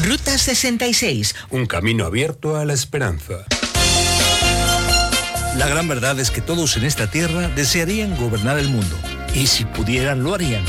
Ruta 66. Un camino abierto a la esperanza. La gran verdad es que todos en esta tierra desearían gobernar el mundo. Y si pudieran, lo harían.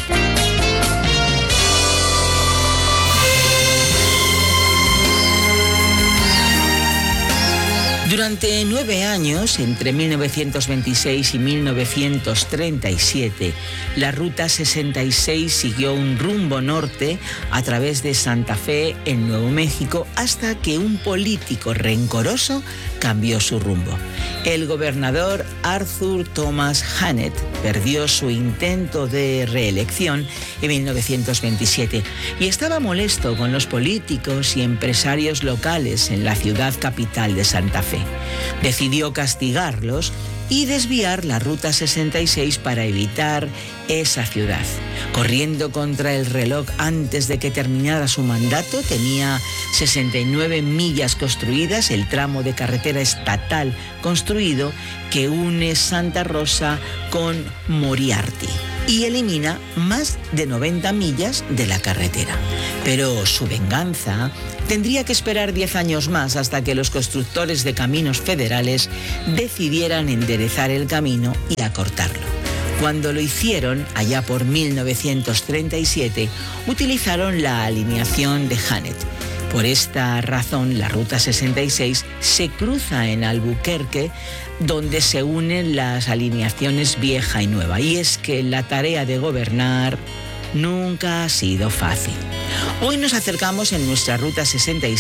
Durante 9 años, entre 1926 y 1937, la Ruta 66 siguió un rumbo norte a través de Santa Fe, en Nuevo México, hasta que un político rencoroso cambió su rumbo. El gobernador Arthur Thomas Hannett perdió su intento de reelección en 1927 y estaba molesto con los políticos y empresarios locales en la ciudad capital de Santa Fe. Decidió castigarlos y desviar la Ruta 66 para evitar esa ciudad. Corriendo contra el reloj antes de que terminara su mandato, tenía 69 millas construidas, el tramo de carretera estatal construido que une Santa Rosa con Moriarty, y elimina más de 90 millas de la carretera. Pero su venganza tendría que esperar 10 años más hasta que los constructores de caminos federales decidieran enderezar el camino y acortarlo. Cuando lo hicieron, allá por 1937, utilizaron la alineación de Hannett. Por esta razón, la Ruta 66 se cruza en Albuquerque, donde se unen las alineaciones vieja y nueva. Y es que la tarea de gobernar nunca ha sido fácil. Hoy nos acercamos en nuestra Ruta 66